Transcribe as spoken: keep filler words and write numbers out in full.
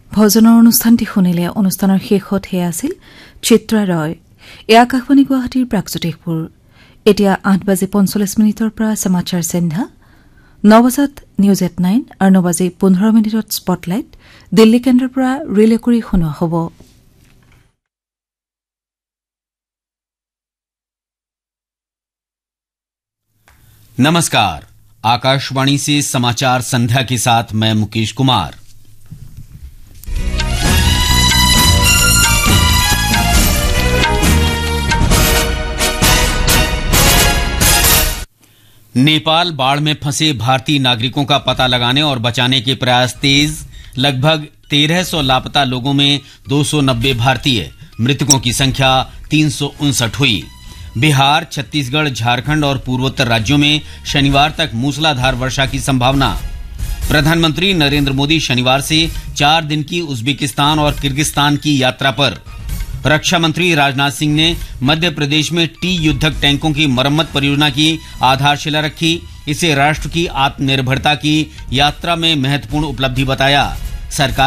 ভজনৰ অনুষ্ঠানটি শুনিলে অনুষ্ঠানৰ শেষত হে আছিল চিত্ৰা ৰয়। এ আকাশবাণী গুৱাহাটীৰ প্ৰাগজ্যোতিষপুৰ। এতিয়া আঠ বাজি পঞ্চল্লিছ মিনিটৰ পৰা সমাচাৰ সন্ধ্যা, ন বজাত নিউজ এট নাইন আৰু ন বাজি পোন্ধৰ মিনিটত স্পটলাইট দিল্লী কেন্দ্ৰৰ পৰা ৰিলে কৰি শুনোৱা হ'ব। नमस्कार, आकाशवाणी से समाचार संध्या के साथ मैं मुकेश कुमार। नेपाल बाढ़ में फंसे भारतीय नागरिकों का पता लगाने और बचाने के प्रयास तेज। लगभग तेरह सौ लापता लोगों में दो सौ नब्बे भारतीय, मृतकों की संख्या तीन सौ उनसठ हुई। बिहार, छत्तीसगढ़, झारखंड और पूर्वोत्तर राज्यों में शनिवार तक मूसलाधार वर्षा की संभावना। प्रधानमंत्री नरेंद्र मोदी शनिवार से चार दिन की उज्बेकिस्तान और किर्गिस्तान की यात्रा पर। रक्षा मंत्री राजनाथ सिंह ने मध्य प्रदेश में टी युद्धक टैंकों की मरम्मत परियोजना की आधारशिला रखी। इसे राष्ट्र की आत्मनिर्भरता की यात्रा में महत्वपूर्ण उपलब्धि बताया। सरकार